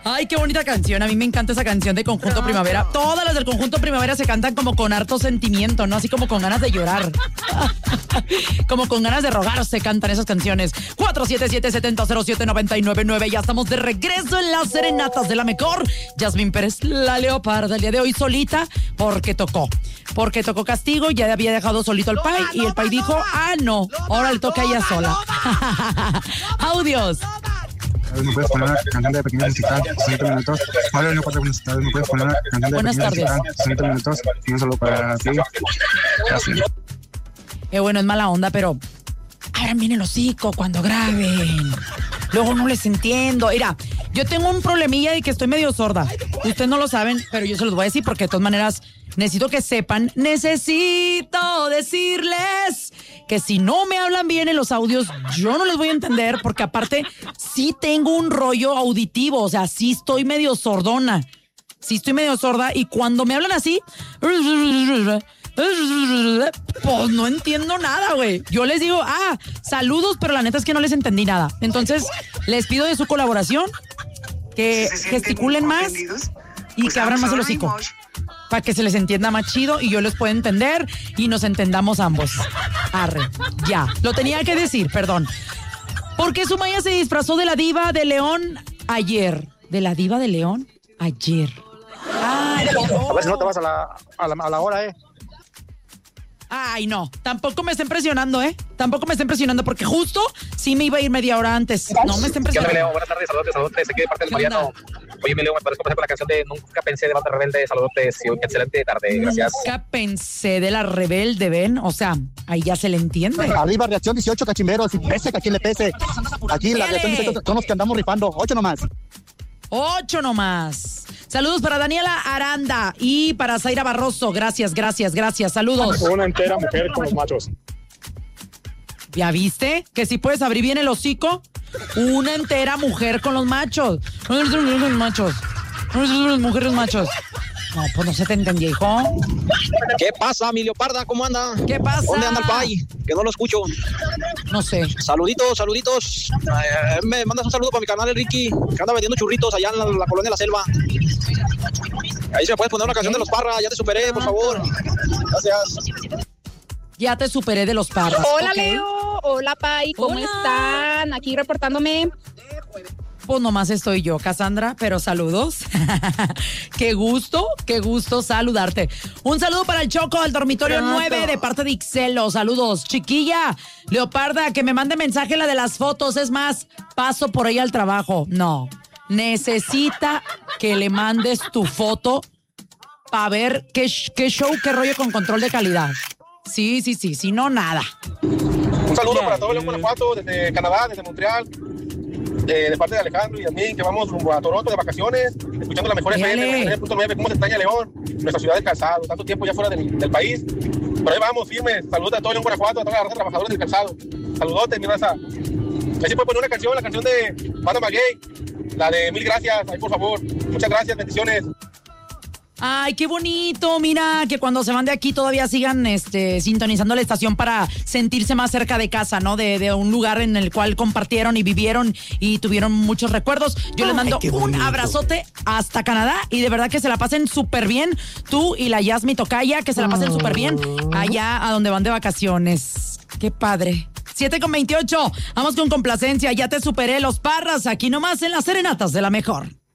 Ay, qué bonita canción. A mí me encanta esa canción de Conjunto Primavera. Todas las del Conjunto Primavera se cantan como con harto sentimiento, ¿no? Así como con ganas de llorar. Como con ganas de rogar se cantan esas canciones. 477-700-799. Ya estamos de regreso en las serenatas de la mejor. Yasmín Pérez, la leoparda, el día de hoy solita porque tocó castigo. Ya había dejado solito al Pai y el Pai dijo, no, ahora le toca a ella sola. Audios. ¿Me puedes poner una canción de Pequeño Musical? 60 minutos. Hola, no puedo necesitar. ¿Me puedes poner una canción de Buenas Pequeño tardes. Musical? 60 minutos. Y un solo para ti. Gracias. Bueno, es mala onda, pero abran bien el hocico cuando graben. Luego no les entiendo. Mira, yo tengo un problemilla de que estoy medio sorda. Ustedes no lo saben, pero yo se los voy a decir porque de todas maneras necesito que sepan. Necesito decirles que si no me hablan bien en los audios, yo no les voy a entender porque aparte sí tengo un rollo auditivo. O sea, sí estoy medio sordona. Sí estoy medio sorda y cuando me hablan así, pues no entiendo nada, güey. Yo les digo, saludos, pero la neta es que no les entendí nada. Entonces, les pido de su colaboración que gesticulen más y que abran más el hocico para que se les entienda más chido y yo les pueda entender y nos entendamos ambos. Arre, ya. Lo tenía que decir, perdón. Porque Sumaya se disfrazó de la diva de León ayer. ¿De la diva de León? Ayer. Ay, A ver si no te vas a la hora, Ay, no, tampoco me estén presionando, Tampoco me estén presionando porque justo sí me iba a ir media hora antes. No me estén ¿Qué onda, presionando. Leo? Buenas tardes, saludos, aquí de parte del Mariano. Oye, mi Leo, ¿me puedes comenzar con la canción de Nunca Pensé de Banda Rebelde? Saludos y una excelente tarde, gracias. Nunca pensé de la rebelde, ¿ven? O sea, ahí ya se le entiende. Arriba, reacción 18, cachimberos. Y pese que a quien le pese. Aquí la reacción 18 son los que andamos rifando. 8 nomás. 8 nomás. Saludos para Daniela Aranda y para Zaira Barroso. Gracias. Saludos. Una entera mujer con los machos. ¿Ya viste? Que si puedes abrir bien el hocico. Una entera mujer con los machos. Los machos. Mujeres machos. No, pues no se te entendía, hijo. ¿Qué pasa, mi leoparda? ¿Cómo anda? ¿Qué pasa? ¿Dónde anda el Pai? Que no lo escucho. No sé. Saluditos. Me mandas un saludo para mi canal, el Ricky, que anda vendiendo churritos allá en la colonia La Selva. Ahí se me puedes poner una canción de Los Parra. Ya te superé, por favor. Gracias. Ya te superé de Los Parras. Hola, ¿okay? Leo. Hola, Pai. ¿Cómo Hola. están? Aquí reportándome. Pues nomás estoy yo, Cassandra, pero saludos. Qué gusto saludarte. Un saludo para el Choco del dormitorio 9 de parte de Ixelo. Saludos, chiquilla. Leoparda, que me mande mensaje la de las fotos. Es más, paso por ahí al trabajo. No, necesita que le mandes tu foto para ver qué show, qué rollo con control de calidad. Sí, si no, nada. Un saludo para todo León, Guanajuato, desde Canadá, desde Montreal. De parte de Alejandro y a mí, que vamos rumbo a Toronto de vacaciones, escuchando la mejor FM, 9.9, cómo se extraña León, nuestra ciudad del calzado, tanto tiempo ya fuera del país, pero ahí vamos, firmes. Saludos a todo León, Guanajuato, a toda la raza trabajadora del calzado. Saludotes, mi raza. Ahí se puede poner una canción, la canción de Banda Maguey, la de Mil Gracias, ahí por favor. Muchas gracias, bendiciones. Ay, qué bonito, mira, que cuando se van de aquí todavía sigan sintonizando la estación para sentirse más cerca de casa, ¿no? De un lugar en el cual compartieron y vivieron y tuvieron muchos recuerdos. Yo les mando un abrazote hasta Canadá y de verdad que se la pasen súper bien, tú y la Yasmi Tocaya, que se la pasen súper bien allá a donde van de vacaciones. Qué padre. 7:28, vamos con complacencia, ya te superé, Los Parras, aquí nomás en las serenatas de la mejor.